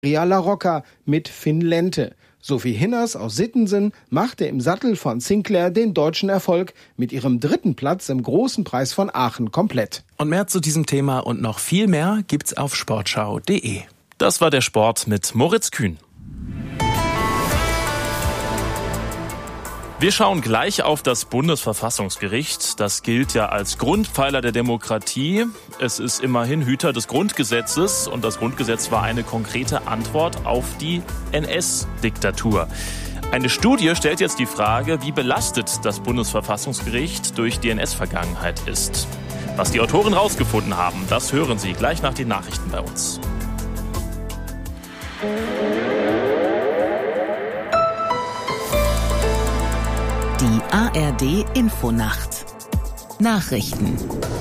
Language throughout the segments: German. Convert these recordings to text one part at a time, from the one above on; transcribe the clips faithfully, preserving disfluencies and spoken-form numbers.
Ria La Rocca mit Finn Lente. Sophie Hinners aus Sittensen machte im Sattel von Sinclair den deutschen Erfolg mit ihrem dritten Platz im Großen Preis von Aachen komplett. Und mehr zu diesem Thema und noch viel mehr gibt's auf sportschau punkt de. Das war der Sport mit Moritz Kühn. Wir schauen gleich auf das Bundesverfassungsgericht. Das gilt ja als Grundpfeiler der Demokratie. Es ist immerhin Hüter des Grundgesetzes und das Grundgesetz war eine konkrete Antwort auf die N S-Diktatur. Eine Studie stellt jetzt die Frage, wie belastet das Bundesverfassungsgericht durch die N S-Vergangenheit ist. Was die Autoren rausgefunden haben, das hören Sie gleich nach den Nachrichten bei uns. Die A R D-Infonacht. Nachrichten.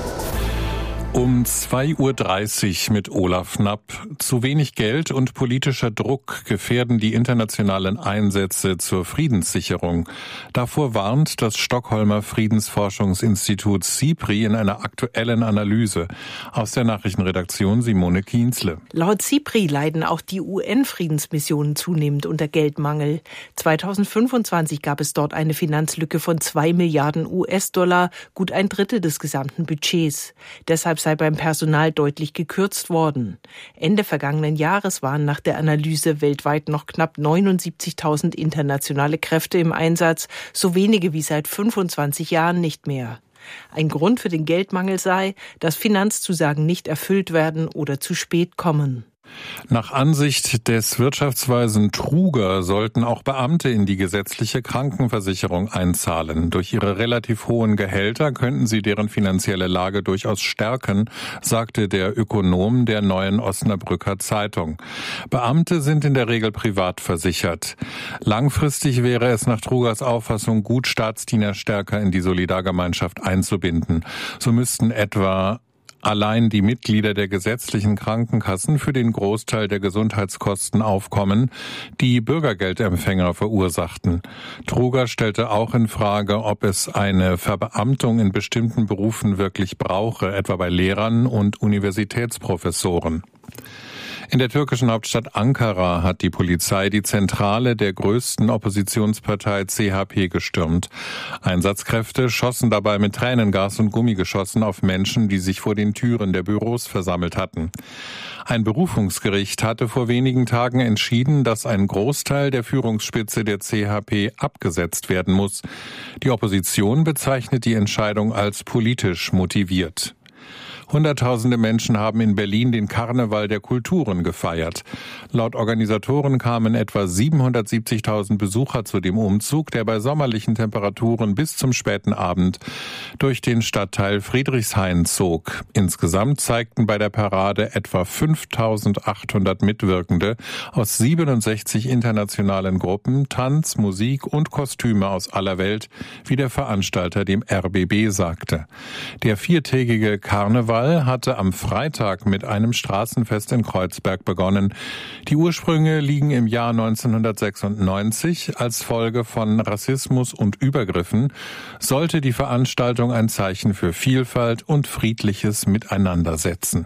Um zwei Uhr dreißig mit Olaf Knapp. Zu wenig Geld und politischer Druck gefährden die internationalen Einsätze zur Friedenssicherung. Davor warnt das Stockholmer Friedensforschungsinstitut SIPRI in einer aktuellen Analyse. Aus der Nachrichtenredaktion Simone Kienzle. Laut SIPRI leiden auch die U N-Friedensmissionen zunehmend unter Geldmangel. zweitausendfünfundzwanzig gab es dort eine Finanzlücke von zwei Milliarden U S-Dollar, gut ein Drittel des gesamten Budgets. Deshalb sei beim Personal deutlich gekürzt worden. Ende vergangenen Jahres waren nach der Analyse weltweit noch knapp neunundsiebzigtausend internationale Kräfte im Einsatz, so wenige wie seit fünfundzwanzig Jahren nicht mehr. Ein Grund für den Geldmangel sei, dass Finanzzusagen nicht erfüllt werden oder zu spät kommen. Nach Ansicht des Wirtschaftsweisen Truger sollten auch Beamte in die gesetzliche Krankenversicherung einzahlen. Durch ihre relativ hohen Gehälter könnten sie deren finanzielle Lage durchaus stärken, sagte der Ökonom der Neuen Osnabrücker Zeitung. Beamte sind in der Regel privat versichert. Langfristig wäre es nach Trugers Auffassung gut, Staatsdiener stärker in die Solidargemeinschaft einzubinden. So müssten etwa allein die Mitglieder der gesetzlichen Krankenkassen für den Großteil der Gesundheitskosten aufkommen, die Bürgergeldempfänger verursachten. Truger stellte auch in Frage, ob es eine Verbeamtung in bestimmten Berufen wirklich brauche, etwa bei Lehrern und Universitätsprofessoren. In der türkischen Hauptstadt Ankara hat die Polizei die Zentrale der größten Oppositionspartei C H P gestürmt. Einsatzkräfte schossen dabei mit Tränengas und Gummigeschossen auf Menschen, die sich vor den Türen der Büros versammelt hatten. Ein Berufungsgericht hatte vor wenigen Tagen entschieden, dass ein Großteil der Führungsspitze der C H P abgesetzt werden muss. Die Opposition bezeichnet die Entscheidung als politisch motiviert. Hunderttausende Menschen haben in Berlin den Karneval der Kulturen gefeiert. Laut Organisatoren kamen etwa siebenhundertsiebzigtausend Besucher zu dem Umzug, der bei sommerlichen Temperaturen bis zum späten Abend durch den Stadtteil Friedrichshain zog. Insgesamt zeigten bei der Parade etwa fünftausendachthundert Mitwirkende aus siebenundsechzig internationalen Gruppen Tanz, Musik und Kostüme aus aller Welt, wie der Veranstalter dem R B B sagte. Der viertägige Karneval hatte am Freitag mit einem Straßenfest in Kreuzberg begonnen. Die Ursprünge liegen im Jahr neunzehnhundertsechsundneunzig. Als Folge von Rassismus und Übergriffen sollte die Veranstaltung ein Zeichen für Vielfalt und friedliches Miteinander setzen.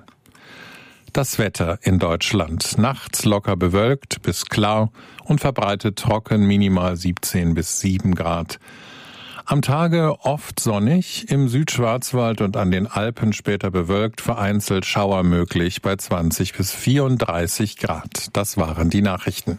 Das Wetter in Deutschland. Nachts locker bewölkt bis klar und verbreitet trocken, minimal siebzehn bis sieben Grad. Am Tage oft sonnig, im Südschwarzwald und an den Alpen später bewölkt, vereinzelt Schauer möglich bei zwanzig bis vierunddreißig Grad. Das waren die Nachrichten.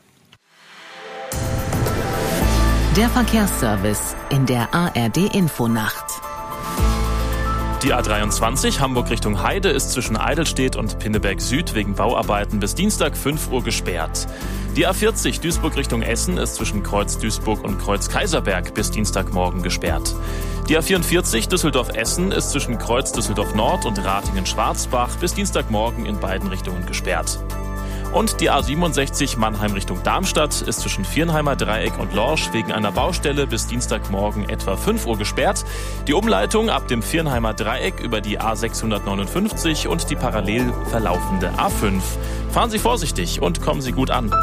Der Verkehrsservice in der A R D-Infonacht. Die A dreiundzwanzig Hamburg Richtung Heide ist zwischen Eidelstedt und Pinneberg Süd wegen Bauarbeiten bis Dienstag fünf Uhr gesperrt. Die A vierzig Duisburg Richtung Essen ist zwischen Kreuz Duisburg und Kreuz Kaiserberg bis Dienstagmorgen gesperrt. Die A vierundvierzig Düsseldorf-Essen ist zwischen Kreuz Düsseldorf Nord und Ratingen-Schwarzbach bis Dienstagmorgen in beiden Richtungen gesperrt. Und die A siebenundsechzig Mannheim Richtung Darmstadt ist zwischen Viernheimer Dreieck und Lorsch wegen einer Baustelle bis Dienstagmorgen etwa fünf Uhr gesperrt. Die Umleitung ab dem Viernheimer Dreieck über die A sechshundertneunundfünfzig und die parallel verlaufende A fünf. Fahren Sie vorsichtig und kommen Sie gut an.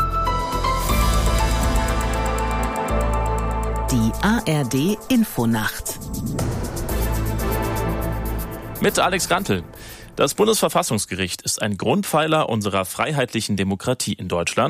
Die A R D-Infonacht. Mit Alex Grantel. Das Bundesverfassungsgericht ist ein Grundpfeiler unserer freiheitlichen Demokratie in Deutschland.